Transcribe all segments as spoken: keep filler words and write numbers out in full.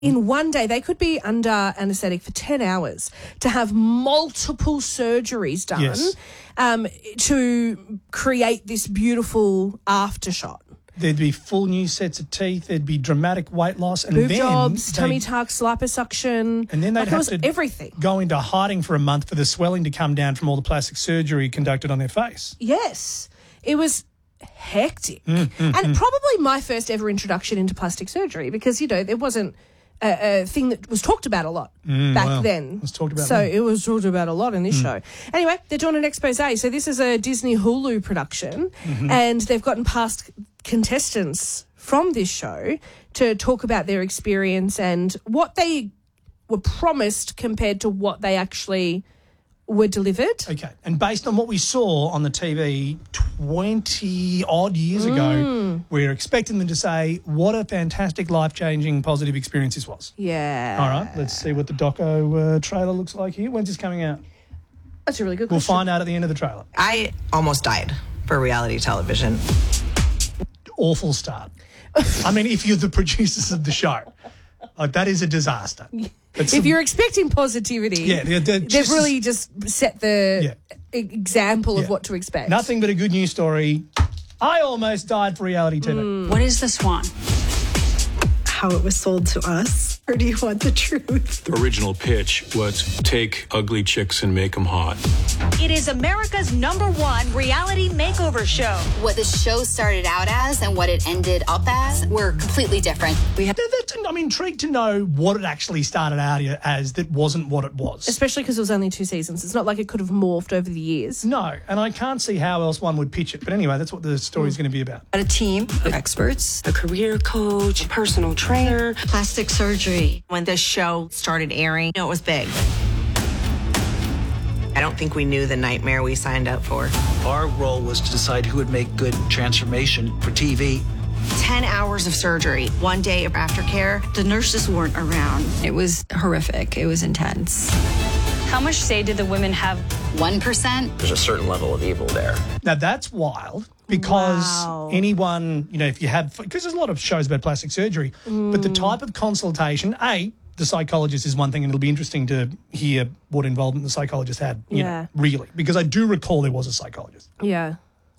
In one day, they could be under anaesthetic for ten hours to have multiple surgeries done Yes. um, to create this beautiful aftershot. There'd be full new sets of teeth. There'd be dramatic weight loss. And Boob then jobs, they'd- tummy tucks, liposuction. And then they'd like, it have was to everything. go into hiding for a month for the swelling to come down from all the plastic surgery conducted on their face. Yes. It was hectic. Mm, mm, and mm. probably my first ever introduction into plastic surgery because, you know, there wasn't a, a thing that was talked about a lot Mm, back well, then. it was talked about So then. it was talked about a lot in this Mm. show. Anyway, they're doing an expose. So this is a Disney Hulu production Mhm. and they've gotten past contestants from this show to talk about their experience and what they were promised compared to what they actually were delivered. Okay. And based on what we saw on the T V twenty odd years ago, Mm. we're expecting them to say what a fantastic, life-changing, positive experience this was. Yeah. All right. Let's see what the doco uh, trailer looks like here. When's this coming out? That's a really good We'll question. find out at the end of the trailer. I almost died for reality television. Awful start. I mean, if you're the producers of the show, like that is a disaster. But If you're expecting positivity, Yeah, they're- they're they've just- really just set the e- example of Yeah. what to expect. Nothing but a good news story. I almost died for reality T V. Mm. What is the Swan? How it was sold to us? Or do you want the truth? The original pitch was take ugly chicks and make them hot. It is America's number one reality makeover show. What the show started out as and what it ended up as were completely different. We have. I'm intrigued to know what it actually started out as that wasn't what it was. Especially because it was only two seasons. It's not like it could have morphed over the years. No, and I can't see how else one would pitch it. But anyway, that's what the story's going to be about. A team of experts, a career coach, a personal trainer, plastic surgery. When this show started airing, you know, it was big. I don't think we knew the nightmare we signed up for. Our role was to decide who would make good transformation for T V. Ten hours of surgery, one day of aftercare. The nurses weren't around. It was horrific. It was intense. How much say did the women have? one percent? There's a certain level of evil there. Now, that's wild because Wow. anyone, you know, if you have, because there's a lot of shows about plastic surgery, but the type of consultation, A, the psychologist is one thing, and it'll be interesting to hear what involvement the psychologist had, you Yeah. know, really, because I do recall there was a psychologist. Yeah.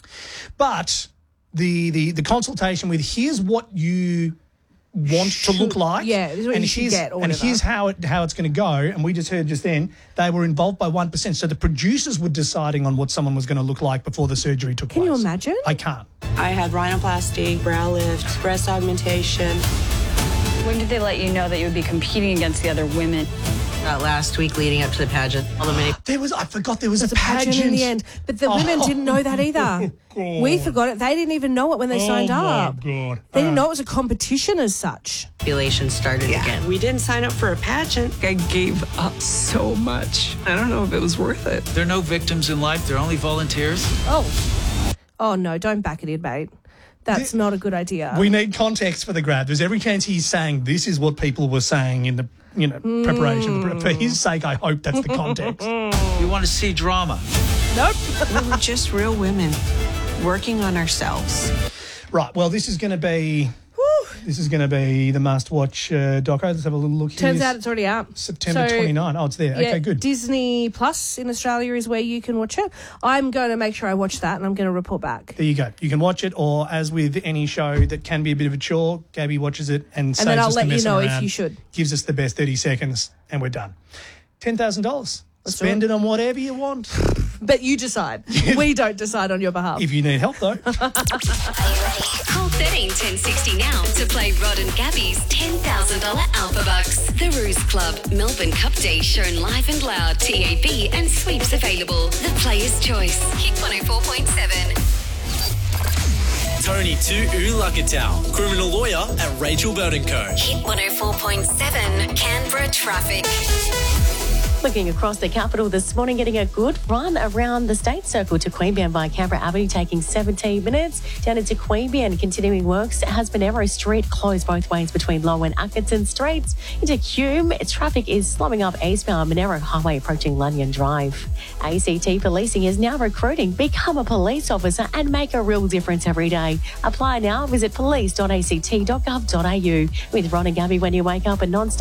But the the the consultation with here's what you want to look like, Yeah, this is what and you should here's get or and whatever. here's how it how it's going to go. And we just heard just then they were involved by one percent, so the producers were deciding on what someone was going to look like before the surgery took Can place. you imagine? I can't. I had rhinoplasty, brow lift, breast augmentation. When did they let you know that you would be competing against the other women? Uh, last week leading up to the pageant, all the many. There was I forgot there was There's a a pageant, pageant in the end. But the women Oh. didn't know that either. We forgot it. They didn't even know it when they signed oh up. my God. They didn't Uh, know it was a competition as such. Population started again. We didn't sign up for a pageant. I gave up so much. I don't know if it was worth it. There are no victims in life. They're only volunteers. Oh. Oh, no, don't back it in, mate. That's not a good idea. We need context for the grab. There's every chance he's saying this is what people were saying in the you know preparation. For his sake, I hope that's the context. You want to see drama? Nope. We were just real women working on ourselves. Right. Well, this is going to be this is going to be the must-watch uh, doco. Let's have a little look here. Turns out it's already out. September So, twenty-ninth. Oh, it's there. Yeah, Okay, good. Disney Plus in Australia is where you can watch it. I'm going to make sure I watch that and I'm going to report back. There you go. You can watch it, or as with any show that can be a bit of a chore, Gabby watches it and, And saves then I'll us let the you messing know if around, you should. gives us the best thirty seconds, and we're done. ten thousand dollars. Let's do Spend it. it on whatever you want. But you decide. We don't decide on your behalf. If you need help, though. Call thirteen ten sixty now to play Rod and Gabby's ten thousand dollars Alpha Bucks. The Ruse Club, Melbourne Cup Day shown live and loud, T A B and sweeps available. The Player's Choice. Hit one oh four point seven. Tony to Ulakatau, criminal lawyer at Rachel Burton Co. Hit one oh four point seven. Canberra Traffic. Looking across the capital this morning, getting a good run around the State Circle to Queanbeyan via Canberra Avenue, taking seventeen minutes. Down into Queanbeyan, continuing works has Monero Street closed both ways between Low and Atkinson Streets. Into Hume, traffic is slowing up eastbound Monero Highway approaching Lanyon Drive. A C T Policing is now recruiting. Become a police officer and make a real difference every day. Apply now. Visit police dot a c t dot gov dot a u. With Ron and Gabby when you wake up and non-stop.